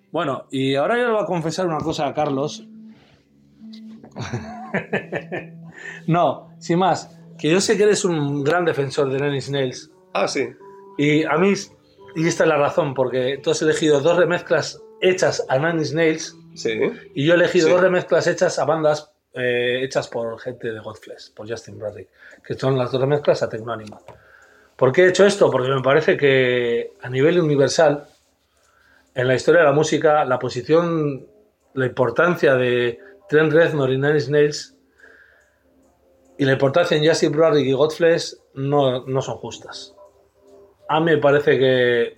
Bueno, y ahora yo le voy a confesar una cosa a Carlos. No, sin más, que yo sé que eres un gran defensor de Nine Inch Nails. Ah, sí. Y a mí, y esta es la razón, porque tú has elegido 2 remezclas hechas a Nine Inch Nails. Sí. Y yo he elegido Sí. 2 remezclas hechas a bandas hechas por gente de Godflesh, por Justin Bradley, que son las 2 remezclas a Tecnoanima. ¿Por qué he hecho esto? Porque me parece que a nivel universal, en la historia de la música, la posición, la importancia de Trent Reznor y Nine Inch Nails y la importancia en Justin Bradley y Godflesh no son justas. A mí me parece que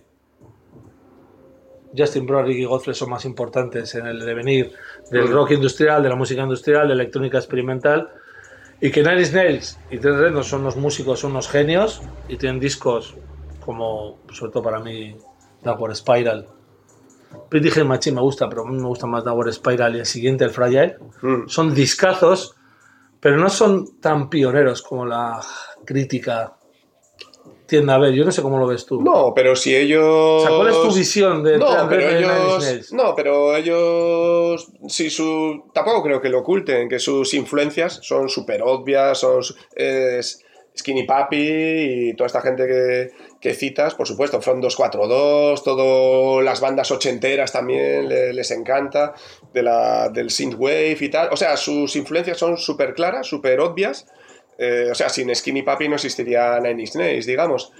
Justin Bradley y Godflesh son más importantes en el devenir del rock industrial, de la música industrial, de la electrónica experimental, y que Nine Inch Nails y Trent Reznor son unos músicos, son unos genios y tienen discos como, sobre todo para mí, Downward Spiral. Pretty Hate Machine me gusta, pero a mí me gusta más Downward Spiral y el siguiente, el Fragile. Son discazos, pero no son tan pioneros como la crítica tiende a ver. Yo no sé cómo lo ves tú. No, pero si ellos... O sea, ¿cuál es tu visión de No, pero Nine Inch ellos... Nails? No, pero ellos... Si tampoco creo que lo oculten, que sus influencias son súper obvias, son Skinny Puppy y toda esta gente que citas, por supuesto, Front 242, todas las bandas ochenteras también les encanta, del synthwave y tal. O sea, sus influencias son súper claras, súper obvias. O sea, sin Skinny Puppy no existiría Nine Inch Nails, digamos.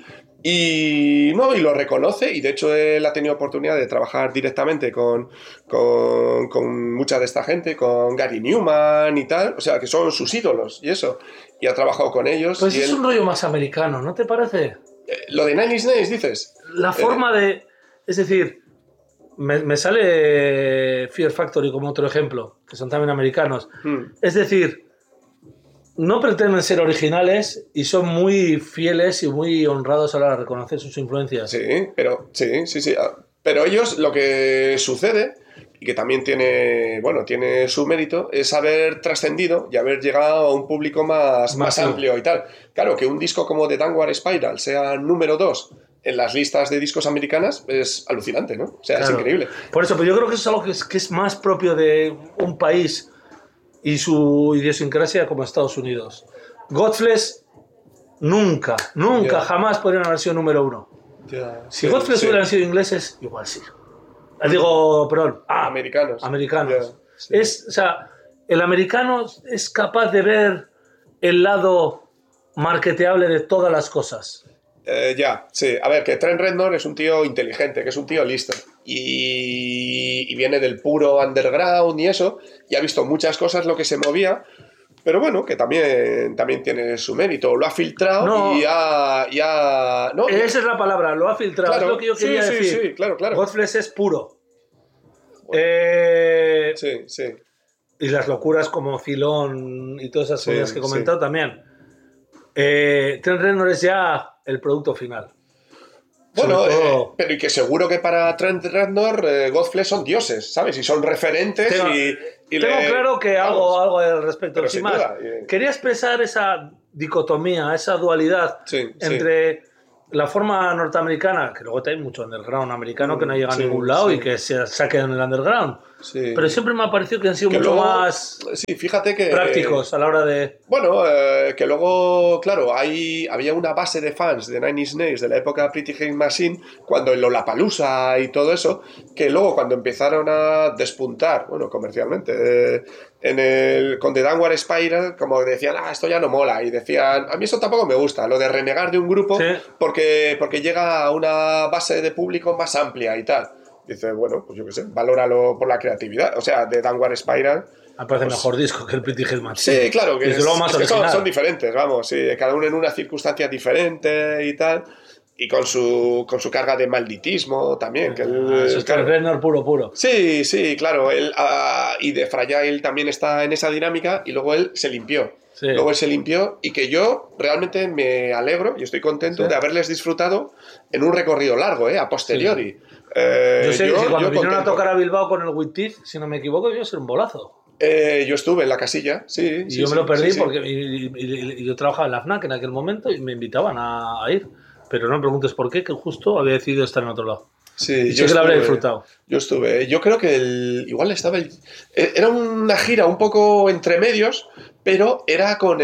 Y lo reconoce, y de hecho él ha tenido oportunidad de trabajar directamente con mucha de esta gente, con Gary Newman y tal, o sea, que son sus ídolos y eso, y ha trabajado con ellos. Pues y es un rollo más americano, ¿no te parece? Lo de Nine Inch Nails, dices. La forma de... Es decir, me sale Fear Factory como otro ejemplo, que son también americanos. Es decir, no pretenden ser originales y son muy fieles y muy honrados a la hora de reconocer sus influencias. Sí, pero sí. Pero ellos, lo que sucede, y que también tiene su mérito, es haber trascendido y haber llegado a un público más amplio y tal. Claro, que un disco como The Downward Spiral sea número 2 en las listas de discos americanas es alucinante, ¿no? O sea, claro, es increíble. Por eso, pero yo creo que eso es algo que es más propio de un país y su idiosincrasia como Estados Unidos. Godflesh nunca, jamás podrían haber sido número 1. Si Godflesh hubieran sido ingleses, igual sí. Digo, perdón. Americanos. O sea, el americano es capaz de ver el lado marketeable de todas las cosas. Sí. A ver, que Trent Reznor es un tío inteligente, que es un tío listo. Y viene del puro underground y eso, y ha visto muchas cosas lo que se movía, pero bueno, que también tiene su mérito. Lo ha filtrado ¿no? Esa es la palabra, lo ha filtrado. Claro, es lo que yo quería decir. Sí, claro. Godflesh es puro. Bueno, sí. Y las locuras como Filón y todas esas cosas que he comentado también. Trent Reznor es ya el producto final. Bueno, pero y que seguro que para Trent Reznor Godflesh son dioses, ¿sabes? Y son referentes. Tengo claro que algo al respecto. Sin más, quería expresar esa dicotomía, esa dualidad entre la forma norteamericana, que luego hay mucho underground americano que no llega a ningún lado y que se queda en el underground. Sí. Pero siempre me ha parecido que han sido mucho más fíjate que, prácticos a la hora de... Bueno, que luego, claro, había una base de fans de Nine Inch Nails de la época Pretty Hate Machine, cuando en Lollapalooza y todo eso, que luego cuando empezaron a despuntar, bueno, comercialmente, con The Downward Spiral, como decían, esto ya no mola, y decían, a mí eso tampoco me gusta, lo de renegar de un grupo, porque llega a una base de público más amplia y tal. Dice, bueno, pues yo qué sé, valóralo por la creatividad. O sea, The Downward Spiral... Me parece mejor disco que el Pretty Hate Machine. Sí, claro, que son diferentes, vamos, sí, cada uno en una circunstancia diferente y tal, y con su carga de malditismo también. Eso es Trent Reznor puro. Sí, claro, y de Fragile también está en esa dinámica, y luego él se limpió. Sí. Luego él se limpió, y que yo realmente me alegro y estoy contento de haberles disfrutado en un recorrido largo, a posteriori. Sí. Yo sé que cuando vinieron a tocar a Bilbao con el With Teeth, si no me equivoco, iba a ser un bolazo. Yo estuve en la casilla, sí. Y yo me lo perdí porque y yo trabajaba en la FNAC en aquel momento y me invitaban a ir. Pero no me preguntes por qué, que justo había decidido estar en otro lado. Sí, Y sé que lo habré disfrutado. Yo estuve. Yo creo que igual estaba... Era una gira un poco entre medios, pero era con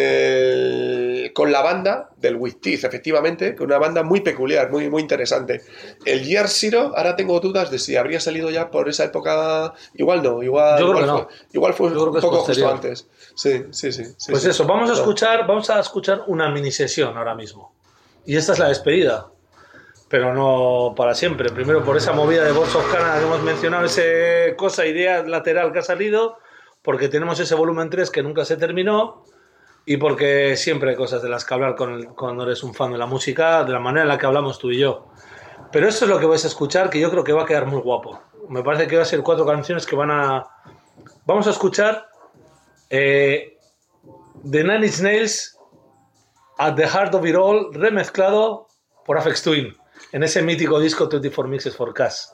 la banda del With Teeth, efectivamente, con una banda muy peculiar, muy, muy interesante. El Year Zero, ahora tengo dudas de si habría salido ya por esa época. Igual no, Yo creo que no. Igual fue Yo creo que un poco es posterior. justo antes. Sí. Pues sí. eso, vamos a escuchar una mini sesión ahora mismo. Y esta es la despedida. Pero no para siempre. Primero por esa movida de Boss of Canada que hemos mencionado, esa idea lateral que ha salido, porque tenemos ese volumen 3 que nunca se terminó, y porque siempre hay cosas de las que hablar cuando eres un fan de la música, de la manera en la que hablamos tú y yo. Pero esto es lo que vais a escuchar, que yo creo que va a quedar muy guapo. Me parece que va a ser 4 canciones que vamos a escuchar The Nine Inch Nails, At the Heart of It All, remezclado por Aphex Twin, en ese mítico disco 24 Mixes for Cash.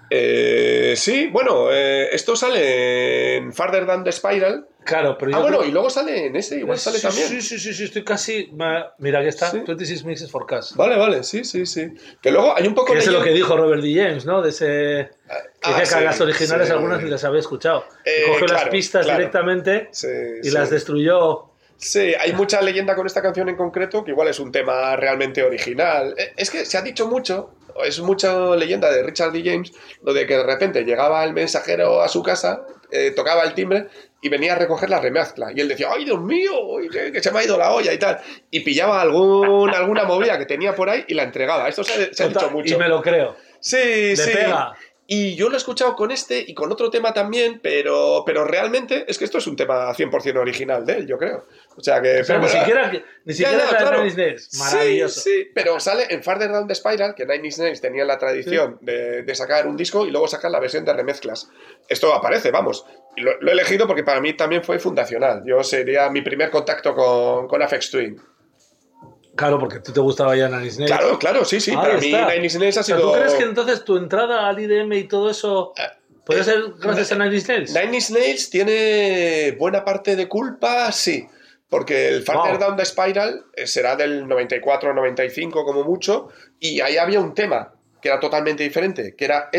Sí, bueno, esto sale en Farther Than the Spiral. Claro, pero yo bueno, y luego sale en ese, igual sale también. Sí, estoy casi... Mira, aquí está, ¿Sí? 26 Mixes for Cash. Vale, sí. Que luego hay un poco... Que es lo que dijo Robert D. James, ¿no? De ese... Que las originales algunas ni las había escuchado. Cogió las pistas directamente y las destruyó... Sí, hay mucha leyenda con esta canción en concreto, que igual es un tema realmente original. Es que se ha dicho mucho, es mucha leyenda de Richard D. James, lo de que de repente llegaba el mensajero a su casa, tocaba el timbre y venía a recoger la remezcla. Y él decía, ¡ay, Dios mío! Que se me ha ido la olla y tal. Y pillaba alguna movida que tenía por ahí y la entregaba. Esto se ha dicho mucho. Y me lo creo. Sí. Pega. Y yo lo he escuchado con este y con otro tema también, pero realmente es que esto es un tema 100% original de él, yo creo. O sea que... Pero ni siquiera claro. Nine Inch Nails. Maravilloso. Sí, pero sale en Farther Down the Spiral, que Nine Inch Nails tenía la tradición de sacar un disco y luego sacar la versión de remezclas. Esto aparece, vamos. Y lo he elegido porque para mí también fue fundacional. Sería mi primer contacto con Aphex Twin. Claro, porque tú te gustaba ya Nine Inch Nails. Claro, sí. Para mí Nine Inch Nails ha sido... ¿Tú crees que entonces tu entrada al IDM y todo eso puede ser gracias a Nine Inch Nails? Nine Inch Nails tiene buena parte de culpa, sí. Porque el Farther Down the Spiral será del 94, 95 como mucho, y ahí había un tema que era totalmente diferente, que era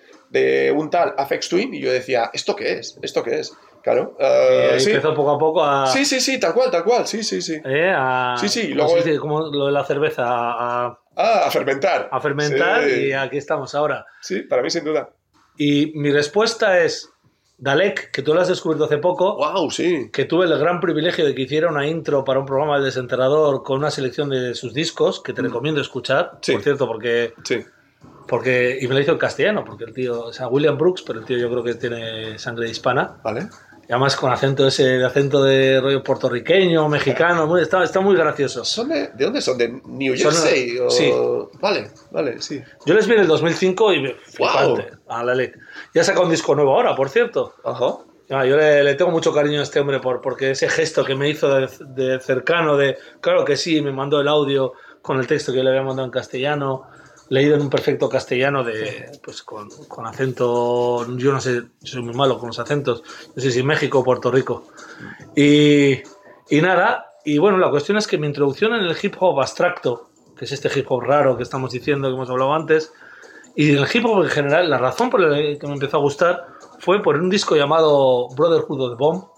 de un tal Aphex Twin, y yo decía, ¿esto qué es? Claro. Empezó poco a poco a... Sí, tal cual, sí. Sí, luego... como lo de la cerveza, a fermentar. A fermentar, y aquí estamos ahora. Sí, para mí sin duda. Y mi respuesta es... Dalek, que tú lo has descubierto hace poco. ¡Wow! Sí. Que tuve el gran privilegio de que hiciera una intro para un programa del Desenterrador con una selección de sus discos, que te recomiendo escuchar, por cierto, porque... Sí. Y me lo hizo en castellano, porque el tío... O sea, William Brooks, pero el tío yo creo que tiene sangre hispana. Vale. Y además con acento de rollo puertorriqueño, mexicano, está muy gracioso. ¿De dónde son? ¿De New Jersey? Sí. Vale, sí. Yo les vi en el 2005 y flipante a Dalek. Ya saca un disco nuevo ahora, por cierto. Ajá. Yo le tengo mucho cariño a este hombre porque ese gesto que me hizo de cercano, claro que sí, me mandó el audio con el texto que le había mandado en castellano, leído en un perfecto castellano pues con acento, yo no sé, soy muy malo con los acentos, no sé si México o Puerto Rico. Y nada, y bueno, la cuestión es que mi introducción en el hip hop abstracto, que es este hip hop raro que estamos diciendo, que hemos hablado antes, y el hip hop en general, la razón por la que me empezó a gustar fue por un disco llamado Brotherhood of the Bomb,